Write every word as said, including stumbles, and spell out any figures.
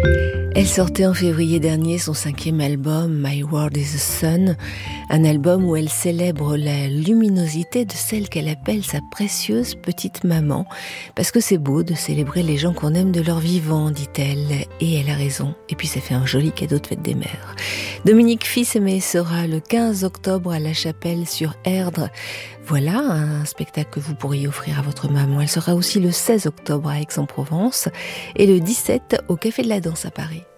Elle sortait en février dernier son cinquième album, My World is the Sun, un album où elle célèbre la luminosité de celle qu'elle appelle sa précieuse petite maman, parce que c'est beau de célébrer les gens qu'on aime de leur vivant, dit-elle, et elle a raison, et puis ça fait un joli cadeau de fête des mères. Dominique Fils-Aimé sera le quinze octobre à la Chapelle sur Erdre. Voilà un spectacle que vous pourriez offrir à votre maman. Elle sera aussi le seize octobre à Aix-en-Provence et le dix-sept au Café de la Danse à Paris.